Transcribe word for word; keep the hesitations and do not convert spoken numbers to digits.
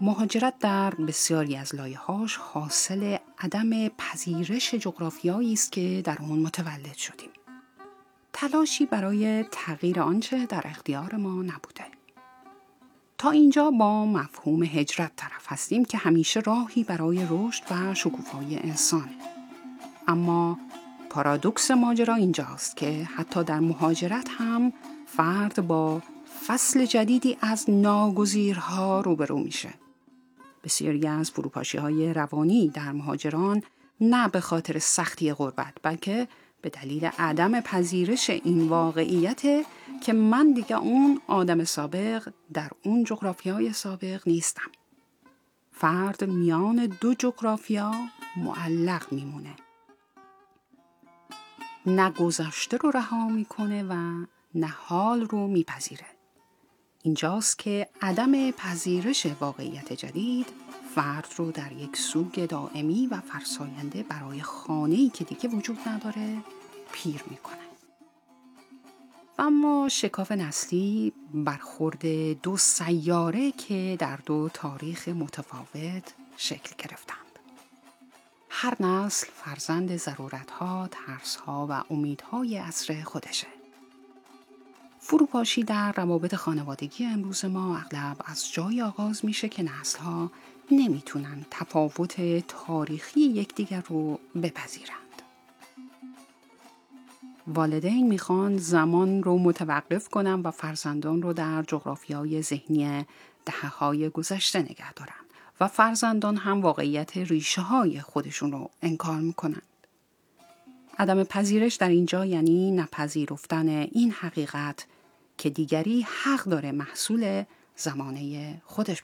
مهاجرت در بسیاری از لایه‌هاش حاصل عدم پذیرش جغرافیایی است که در آن متولد شدیم. تلاشی برای تغییر آنچه در اختیار ما نبوده. تا اینجا با مفهوم هجرت طرف هستیم که همیشه راهی برای رشد و شکوفایی انسانه. اما پارادوکس ماجرا اینجاست که حتی در مهاجرت هم فرد با فصل جدیدی از ناگزیرها روبرو میشه. بسیاری از فروپاشی‌های روانی در مهاجران نه به خاطر سختی غربت بلکه به دلیل عدم پذیرش این واقعیت که من دیگه اون آدم سابق در اون جغرافیای سابق نیستم. فرد میان دو جغرافیا معلق میمونه. نه گذشته رو رها میکنه و نه حال رو میپذیره. اینجاست که عدم پذیرش واقعیت جدید فرد رو در یک سوگ دائمی و فرساینده برای خانه‌ای که دیگه وجود نداره پیر میکنه. و اما شکاف نسلی برخورد دو سیاره که در دو تاریخ متفاوت شکل گرفتند. هر نسل فرزند ضرورت‌ها، ترس‌ها و امیدهای عصر خودشه. فروپاشی در روابط خانوادگی امروز ما اغلب از جای آغاز میشه که نسل‌ها نمیتونن تفاوت تاریخی یکدیگر رو بپذیرند. والدین میخوان زمان رو متوقف کنن و فرزندان رو در جغرافیای ذهنی دهه‌های گذشته نگه دارن و فرزندان هم واقعیت ریشه های خودشون رو انکار میکنن. عدم پذیرش در اینجا یعنی نپذیرفتن این حقیقت که دیگری حق داره محصول زمانه خودش